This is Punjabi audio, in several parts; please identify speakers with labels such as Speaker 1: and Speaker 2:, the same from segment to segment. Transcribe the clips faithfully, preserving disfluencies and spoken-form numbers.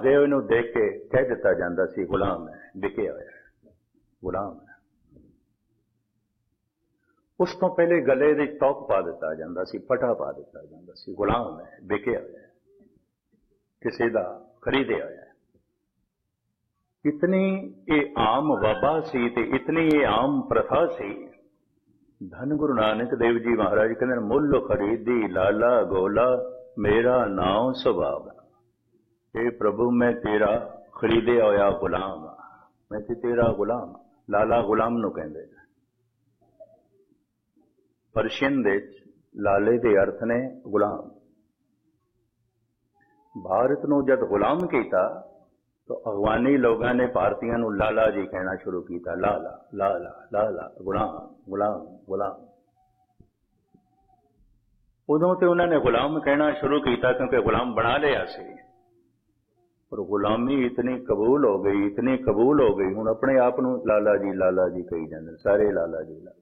Speaker 1: ਭਾਲਦੇ ਹੋਏ ਨੂੰ ਦੇਖ ਕੇ ਕਹਿ ਦਿੱਤਾ ਜਾਂਦਾ ਸੀ ਗੁਲਾਮ ਹੈ, ਵਿਕਿਆ ਹੋਇਆ ਗੁਲਾਮ ਹੈ। ਉਸ ਤੋਂ ਪਹਿਲੇ ਗਲੇ ਦੇ ਤੌਕ ਪਾ ਦਿੱਤਾ ਜਾਂਦਾ ਸੀ, ਪਟਾ ਪਾ ਦਿੱਤਾ ਜਾਂਦਾ ਸੀ, ਗੁਲਾਮ ਹੈ, ਵਿਕਿਆ ਹੋਇਆ, ਕਿਸੇ ਦਾ ਖਰੀਦਿਆ ਹੋਇਆ। ਇਤਨੀ ਇਹ ਆਮ ਵਬਾ ਸੀ ਤੇ ਇਤਨੀ ਇਹ ਆਮ ਪ੍ਰਥਾ ਸੀ। ਧੰਨ ਗੁਰੂ ਨਾਨਕ ਦੇਵ ਜੀ ਮਹਾਰਾਜ ਕਹਿੰਦੇ ਮੁੱਲ ਖਰੀਦੀ ਲਾਲਾ ਗੋਲਾ ਮੇਰਾ ਨਾਮ ਸੁਭਾਵ। ਇਹ ਪ੍ਰਭੂ ਮੈਂ ਤੇਰਾ ਖਰੀਦਿਆ ਹੋਇਆ ਗੁਲਾਮ ਹਾਂ, ਮੈਂ ਤੇ ਤੇਰਾ ਗੁਲਾਮ। ਲਾਲਾ ਗੁਲਾਮ ਨੂੰ ਕਹਿੰਦੇ। ਪਰਸ਼ੀਅਨ ਦੇ ਲਾਲੇ ਦੇ ਅਰਥ ਨੇ ਗੁਲਾਮ। ਭਾਰਤ ਨੂੰ ਜਦ ਗੁਲਾਮ ਕੀਤਾ ਤਾਂ ਅਫਗਾਨੀ ਲੋਕਾਂ ਨੇ ਭਾਰਤੀਆਂ ਨੂੰ ਲਾਲਾ ਜੀ ਕਹਿਣਾ ਸ਼ੁਰੂ ਕੀਤਾ। ਲਾਲਾ ਲਾਲਾ ਲਾਲਾ ਗੁਲਾਮ ਗੁਲਾਮ ਗੁਲਾਮ। ਉਦੋਂ ਤੇ ਉਹਨਾਂ ਨੇ ਗੁਲਾਮ ਕਹਿਣਾ ਸ਼ੁਰੂ ਕੀਤਾ ਕਿਉਂਕਿ ਗੁਲਾਮ ਬਣਾ ਲਿਆ ਸੀ। ਪਰ ਗੁਲਾਮੀ ਇਤਨੀ ਕਬੂਲ ਹੋ ਗਈ, ਇਤਨੀ ਕਬੂਲ ਹੋ ਗਈ, ਹੁਣ ਆਪਣੇ ਆਪ ਨੂੰ ਲਾਲਾ ਜੀ ਲਾਲਾ ਜੀ ਕਹੀ ਜਾਂਦੇ, ਸਾਰੇ ਲਾਲਾ ਜੀ ਲਾਲਾ।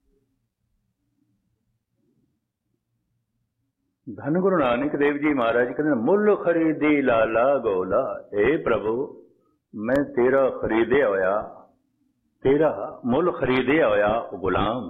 Speaker 1: ਧੰਨ ਗੁਰੂ ਨਾਨਕ ਦੇਵ ਜੀ ਮਹਾਰਾਜ ਕਹਿੰਦੇ ਮੁੱਲ ਖਰੀਦੀ ਲਾਲਾ ਗੋਲਾ। ਇਹ ਪ੍ਰਭੂ ਮੈਂ ਤੇਰਾ ਖਰੀਦਿਆ ਹੋਇਆ, ਤੇਰਾ ਮੁੱਲ ਖਰੀਦਿਆ ਹੋਇਆ ਗੁਲਾਮ।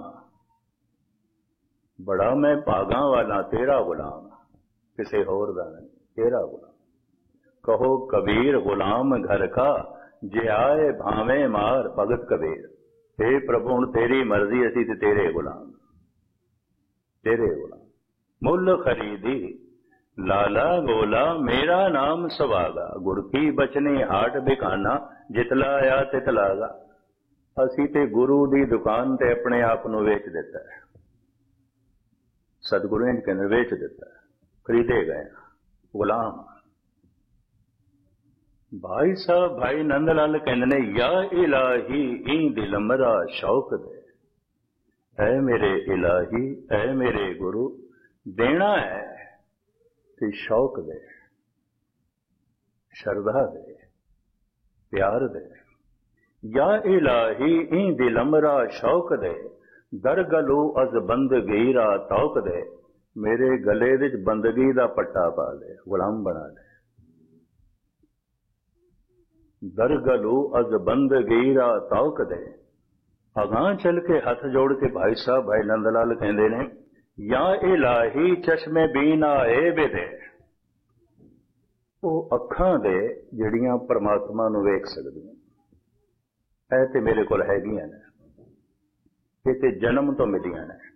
Speaker 1: ਬੜਾ ਮੈਂ ਭਾਗਾਂ ਵਾਲਾ ਤੇਰਾ ਗੁਲਾਮ, ਕਿਸੇ ਹੋਰ ਦਾ ਨਹੀਂ, ਤੇਰਾ ਗੁਲਾਮ। ਕਹੋ ਕਬੀਰ ਗੁਲਾਮ ਘਰ ਕਾ ਜੇ ਆਏ ਭਾਵੇਂ ਮਾਰ ਭਗਤ ਕਬੀਰ। हे ਪ੍ਰਭੂ ਹੁਣ ਤੇਰੀ ਮਰਜ਼ੀ, ਅਸੀਂ ਤੇ ਤੇਰੇ ਗੁਲਾਮ, ਤੇਰੇ ਗੁਲਾਮ। ਮੁੱਲ ਖਰੀਦੀ ਲਾਲਾ ਗੋਲਾ ਮੇਰਾ ਨਾਮ ਸੁਭਾਗਾ। ਗੁਰ ਕੀ ਬਚਨੇ ਹਾਟ ਬਿਕਾਨਾ ਜਿਤ ਲਾਇਆ ਤਿਤ ਲਾਗਾ। ਅਸੀਂ ਤੇ ਗੁਰੂ ਦੀ ਦੁਕਾਨ ਤੇ ਆਪਣੇ ਆਪ ਨੂੰ ਵੇਚ ਦਿੱਤਾ ਹੈ। ਸਤਿਗੁਰੂ ਨੇ ਕਹਿੰਦੇ ਵੇਚ ਦਿੱਤਾ, ਖਰੀਦੇ ਗਏ ਗੁਲਾਮ। ਭਾਈ ਸਾਹਿਬ ਭਾਈ ਨੰਦ ਲਾਲ ਕਹਿੰਦੇ ਨੇ ਯਾ ਇਲਾਹੀ ਇਂ ਦਿਲ ਮਰਾ ਸ਼ੌਕ ਦੇ। ਐ ਮੇਰੇ ਇਲਾਹੀ ਐ ਮੇਰੇ ਗੁਰੂ ਦੇਣਾ ਹੈ ਤੇ ਸ਼ੌਕ ਦੇ, ਸ਼ਰਧਾ ਦੇ, ਪਿਆਰ ਦੇ। ਯਾ ਇਲਾਹੀ ਇਂ ਦਿਲ ਮਰਾ ਸ਼ੌਕ ਦੇ ਦਰ ਗਲੂ ਅਜ਼ ਬੰਦਗੀ ਰਾ ਤੌਕ ਦੇ। ਮੇਰੇ ਗਲੇ ਵਿੱਚ ਬੰਦਗੀ ਦਾ ਪੱਟਾ ਪਾ ਦੇ, ਗੁਲਾਮ ਬਣਾ ਦੇ। ਦਰ ਗਲੂ ਅਜ਼ ਬੰਦਗੀ ਰਾ ਤੌਕ ਦੇ। ਅਗਾਂਹ ਚੱਲ ਕੇ ਹੱਥ ਜੋੜ ਕੇ ਭਾਈ ਸਾਹਿਬ ਭਾਈ ਨੰਦ ਲਾਲ ਕਹਿੰਦੇ ਨੇ ਯਾ ਇਲਾਹੀ ਚਸ਼ਮੇ ਬੀਨਾ ਏ ਬੇਦੇ। ਉਹ ਅੱਖਾਂ ਦੇ ਜਿਹੜੀਆਂ ਪਰਮਾਤਮਾ ਨੂੰ ਵੇਖ ਸਕਦੀਆਂ, ਇਹ ਤੇ ਮੇਰੇ ਕੋਲ ਹੈਗੀਆਂ ਨੇ, ਇਹ ਤੇ ਜਨਮ ਤੋਂ ਮਿਲੀਆਂ ਨੇ।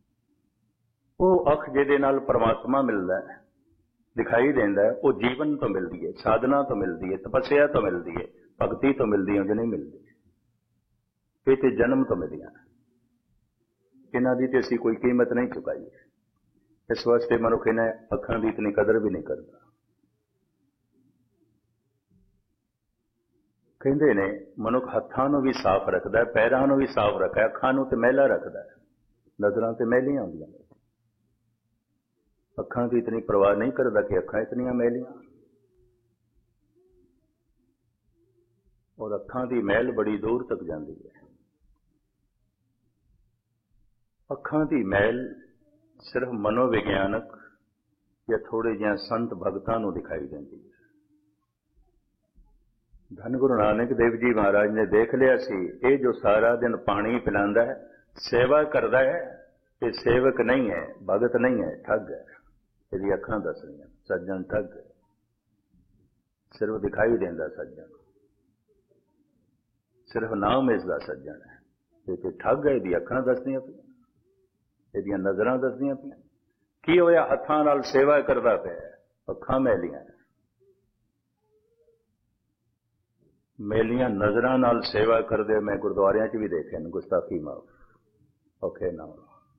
Speaker 1: ਉਹ ਅੱਖ ਜਿਹਦੇ ਨਾਲ ਪਰਮਾਤਮਾ ਮਿਲਦਾ ਹੈ, ਦਿਖਾਈ ਦਿੰਦਾ ਹੈ, ਉਹ ਜੀਵਨ ਤੋਂ ਮਿਲਦੀ ਹੈ, ਸਾਧਨਾ ਤੋਂ ਮਿਲਦੀ ਹੈ, ਤਪੱਸਿਆ ਤੋਂ ਮਿਲਦੀ ਹੈ, ਭਗਤੀ ਤੋਂ ਮਿਲਦੀ ਹੈ, ਉਹ ਨਹੀਂ ਮਿਲਦੀ। ਇਹ ਤੇ ਜਨਮ ਤੋਂ ਮਿਲੀਆਂ ਨੇ। ਇਹਨਾਂ ਦੀ ਤੇ ਅਸੀਂ ਕੋਈ ਕੀਮਤ ਨਹੀਂ ਚੁਕਾਈ। ਇਸ ਵਾਸਤੇ ਮਨੁੱਖ ਇਹਨਾਂ ਅੱਖਾਂ ਦੀ ਇਤਨੀ ਕਦਰ ਵੀ ਨਹੀਂ ਕਰਦਾ। ਕਹਿੰਦੇ ਨੇ ਮਨੁੱਖ ਹੱਥਾਂ ਨੂੰ ਵੀ ਸਾਫ਼ ਰੱਖਦਾ, ਪੈਰਾਂ ਨੂੰ ਵੀ ਸਾਫ਼ ਰੱਖਦਾ, ਅੱਖਾਂ ਨੂੰ ਤੇ ਮੈਲਾ ਰੱਖਦਾ, ਨਜ਼ਰਾਂ ਤੇ ਮੈਲੀਆਂ ਹੁੰਦੀਆਂ ਨੇ। ਅੱਖਾਂ ਦੀ ਇਤਨੀ ਪਰਵਾਹ ਨਹੀਂ ਕਰਦਾ ਕਿ ਅੱਖਾਂ ਇਤਨੀਆਂ ਮੈਲੀਆਂ। ਔਰ ਅੱਖਾਂ ਦੀ ਮੈਲ ਬੜੀ ਦੂਰ ਤੱਕ ਜਾਂਦੀ ਹੈ। ਅੱਖਾਂ ਦੀ ਮੈਲ ਸਿਰਫ ਮਨੋਵਿਗਿਆਨਕ ਜਾਂ ਥੋੜੇ ਜਿਹੇ ਸੰਤ ਭਗਤਾਂ ਨੂੰ ਦਿਖਾਈ ਦਿੰਦੀ ਹੈ। ਧੰਨ ਗੁਰੂ ਨਾਨਕ ਦੇਵ ਜੀ ਮਹਾਰਾਜ ਨੇ ਦੇਖ ਲਿਆ ਸੀ ਇਹ ਜੋ ਸਾਰਾ ਦਿਨ ਪਾਣੀ ਪਿਲਾਉਂਦਾ ਹੈ, ਸੇਵਾ ਕਰਦਾ ਹੈ, ਇਹ ਸੇਵਕ ਨਹੀਂ ਹੈ, ਭਗਤ ਨਹੀਂ ਹੈ, ਠੱਗ ਹੈ। ਇਹਦੀ ਅੱਖਾਂ ਦੱਸ ਰਹੀਆਂ ਸੱਜਣ ਠੱਗ ਹੈ। ਸਿਰਫ ਦਿਖਾਈ ਦਿੰਦਾ ਸੱਜਣ, ਸਿਰਫ ਨਾਮ ਇਸ ਦਾ ਸੱਜਣ ਹੈ, ਤੇ ਠੱਗ ਹੈ। ਇਹਦੀ ਅੱਖਾਂ ਦੱਸਦੀਆਂ ਪਈਆਂ, ਇਹਦੀਆਂ ਨਜ਼ਰਾਂ ਦੱਸਦੀਆਂ ਪਈਆਂ। ਕੀ ਹੋਇਆ? ਹੱਥਾਂ ਨਾਲ ਸੇਵਾ ਕਰਦਾ ਪਿਆ, ਅੱਖਾਂ ਮੈਲੀਆਂ, ਮੈਲੀਆਂ ਨਜ਼ਰਾਂ ਨਾਲ ਸੇਵਾ ਕਰਦੇ। ਮੈਂ ਗੁਰਦੁਆਰਿਆਂ 'ਚ ਵੀ ਦੇਖਿਆ ਨੇ ਗੁਸਤਾਖੀ ਮਾਫ ਔਖੇ ਨਾ।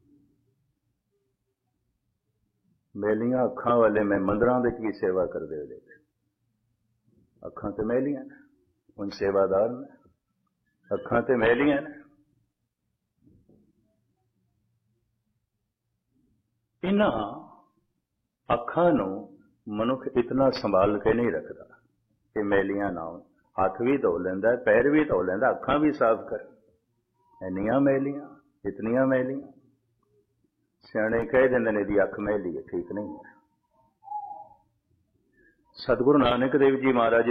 Speaker 1: ਮੈਲੀਆਂ ਅੱਖਾਂ ਵਾਲੇ ਮੈਂ ਮੰਦਰਾਂ ਵਿੱਚ ਵੀ ਸੇਵਾ ਕਰਦੇ ਹੋਏ ਦੇਖੇ। ਅੱਖਾਂ ਤੇ ਮੈਲੀਆਂ ਨੇ, ਹੁਣ ਸੇਵਾਦਾਰ ਨੇ, ਅੱਖਾਂ ਤੇ ਮੈਲੀਆਂ ਨੇ। ਇਹਨਾਂ ਅੱਖਾਂ ਨੂੰ ਮਨੁੱਖ ਇਤਨਾ ਸੰਭਾਲ ਕੇ ਨਹੀਂ ਰੱਖਦਾ ਕਿ ਮੈਲੀਆਂ ਨਾ ਹੋਣ। ਹੱਥ ਵੀ ਧੋ ਲੈਂਦਾ, ਪੈਰ ਵੀ ਧੋ ਲੈਂਦਾ, ਅੱਖਾਂ ਵੀ ਸਾਫ਼ ਕਰ। ਇੰਨੀਆਂ ਮੈਲੀਆਂ, ਇਤਨੀਆਂ ਮੈਲੀਆਂ। ਸਿਆਣੇ ਕਹਿ ਦਿੰਦੇ ਨੇ ਇਹਦੀ ਅੱਖ ਮੈਲੀ ਹੈ, ਠੀਕ ਨਹੀਂ ਹੈ। ਸਤਿਗੁਰੂ ਨਾਨਕ ਦੇਵ ਜੀ ਮਹਾਰਾਜ